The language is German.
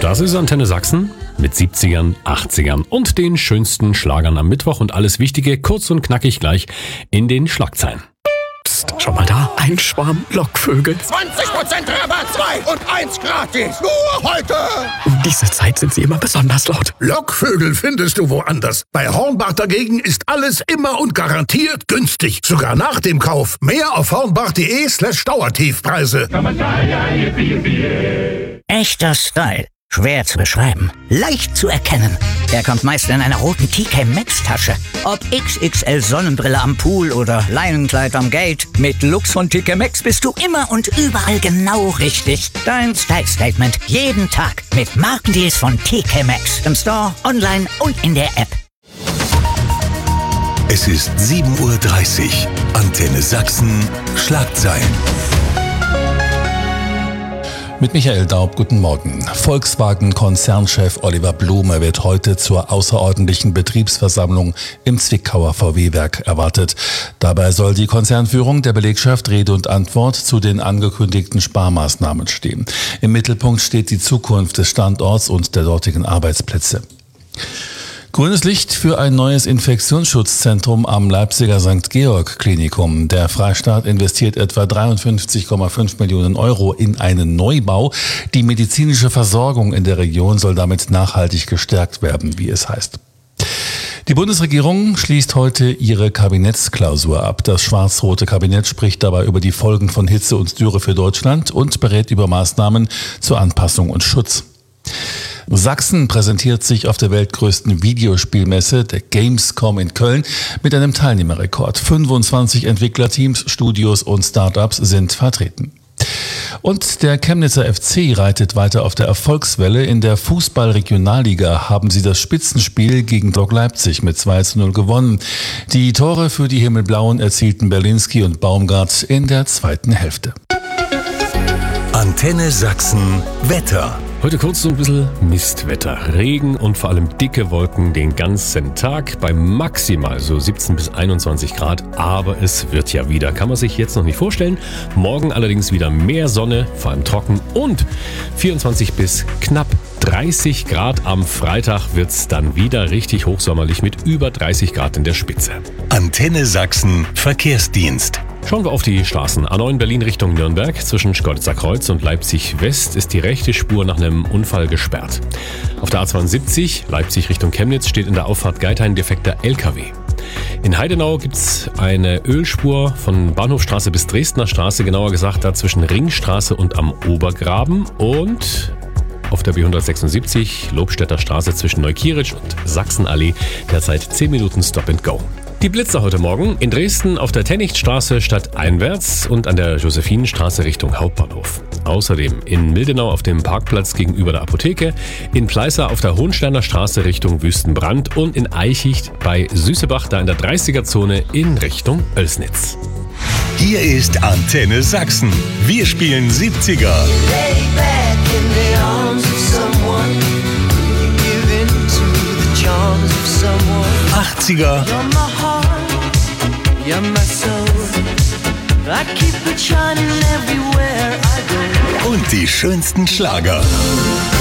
Das ist Antenne Sachsen mit 70ern, 80ern und den schönsten Schlagern am Mittwoch und alles Wichtige kurz und knackig gleich in den Schlagzeilen. Psst, schau mal da, ein Schwarm Lockvögel. 20% Rabatt, 2 und 1 gratis. Nur heute. Um diese Zeit sind sie immer besonders laut. Lockvögel findest du woanders. Bei Hornbach dagegen ist alles immer und garantiert günstig. Sogar nach dem Kauf. Mehr auf hornbach.de/Dauertiefpreise. Echter Style. Schwer zu beschreiben, leicht zu erkennen. Er kommt meist in einer roten TK Maxx Tasche. Ob XXL Sonnenbrille am Pool oder Leinenkleid am Gate. Mit Lux von TK Maxx bist du immer und überall genau richtig. Dein Style Statement jeden Tag mit Markendeals von TK Maxx. Im Store, online und in der App. Es ist 7:30 Uhr. Antenne Sachsen. Schlagzeilen. Mit Michael Daub, guten Morgen. Volkswagen-Konzernchef Oliver Blume wird heute zur außerordentlichen Betriebsversammlung im Zwickauer VW-Werk erwartet. Dabei soll die Konzernführung der Belegschaft Rede und Antwort zu den angekündigten Sparmaßnahmen stehen. Im Mittelpunkt steht die Zukunft des Standorts und der dortigen Arbeitsplätze. Grünes Licht für ein neues Infektionsschutzzentrum am Leipziger St. Georg Klinikum. Der Freistaat investiert etwa 53,5 Millionen Euro in einen Neubau. Die medizinische Versorgung in der Region soll damit nachhaltig gestärkt werden, wie es heißt. Die Bundesregierung schließt heute ihre Kabinettsklausur ab. Das schwarz-rote Kabinett spricht dabei über die Folgen von Hitze und Dürre für Deutschland und berät über Maßnahmen zur Anpassung und Schutz. Sachsen präsentiert sich auf der weltgrößten Videospielmesse, der Gamescom in Köln, mit einem Teilnehmerrekord. 25 Entwicklerteams, Studios und Startups sind vertreten. Und der Chemnitzer FC reitet weiter auf der Erfolgswelle. In der Fußball-Regionalliga haben sie das Spitzenspiel gegen Lok Leipzig mit 2:0 gewonnen. Die Tore für die Himmelblauen erzielten Berlinski und Baumgart in der zweiten Hälfte. Antenne Sachsen. Wetter. Heute kurz so ein bisschen Mistwetter. Regen und vor allem dicke Wolken den ganzen Tag bei maximal so 17 bis 21 Grad. Aber es wird ja wieder. Kann man sich jetzt noch nicht vorstellen. Morgen allerdings wieder mehr Sonne, vor allem trocken und 24 bis knapp 30 Grad. Am Freitag wird es dann wieder richtig hochsommerlich mit über 30 Grad in der Spitze. Antenne Sachsen. Verkehrsdienst. Schauen wir auf die Straßen. A9 Berlin Richtung Nürnberg. Zwischen Schkeuditzer Kreuz und Leipzig West ist die rechte Spur nach einem Unfall gesperrt. Auf der A72 Leipzig Richtung Chemnitz steht in der Auffahrt Geithain defekter LKW. In Heidenau gibt es eine Ölspur von Bahnhofstraße bis Dresdner Straße, genauer gesagt da zwischen Ringstraße und am Obergraben. Und auf der B176 Lobstädter Straße zwischen Neukirch und Sachsenallee derzeit 10 Minuten Stop and Go. Die Blitzer heute Morgen in Dresden auf der Tennichtstraße stadteinwärts und an der Josephinenstraße Richtung Hauptbahnhof. Außerdem in Mildenau auf dem Parkplatz gegenüber der Apotheke, in Pleißer auf der Hohensteiner Straße Richtung Wüstenbrand und in Eichicht bei Süßebach da in der 30er-Zone in Richtung Oelsnitz. Hier ist Antenne Sachsen. Wir spielen 70er. 80er. Und die schönsten Schlager.